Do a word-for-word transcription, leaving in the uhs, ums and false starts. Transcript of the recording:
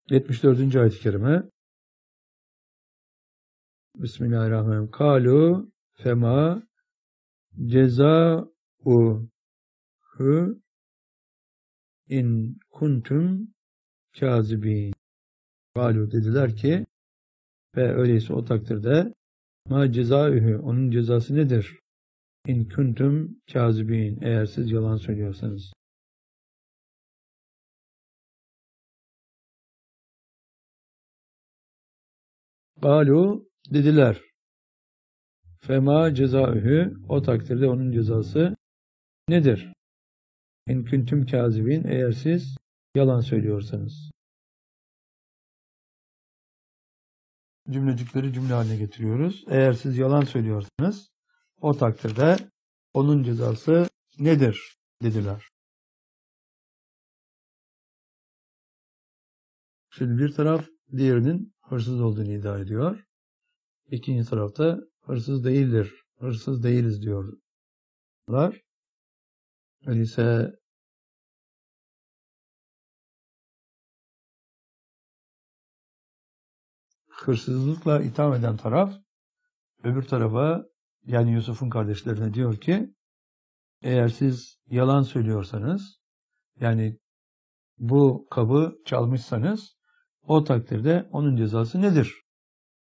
yetmiş dördüncü ayet-i kerime. Bismillahirrahmanirrahim. Kalu fema ceza'uhu in kuntum kazibin. Kalu dediler ki ve öyleyse o takdirde ma ceza'uhu, onun cezası nedir? İn kuntum kazibin, eğer siz yalan söylüyorsanız. Kalu dediler. Fema ceza'uhu, o takdirde onun cezası nedir? İn kuntum kazibin, eğer siz yalan söylüyorsanız. Cümlecikleri cümle haline getiriyoruz. Eğer siz yalan söylüyorsanız o takdirde onun cezası nedir? Dediler. Şimdi bir taraf diğerinin hırsız olduğunu iddia ediyor. İkinci tarafta hırsız değildir, hırsız değiliz diyorlar. Öyleyse hırsızlıkla itham eden taraf öbür tarafa, yani Yusuf'un kardeşlerine diyor ki eğer siz yalan söylüyorsanız, yani bu kabı çalmışsanız o takdirde onun cezası nedir